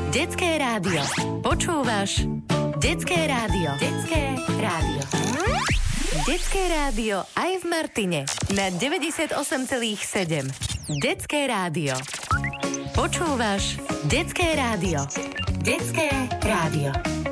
Detské rádio. Počúvaš Detské rádio. Detské rádio. Detské rádio aj v Martine na 98,7. Detské rádio. Počúvaš Detské rádio. Detské rádio.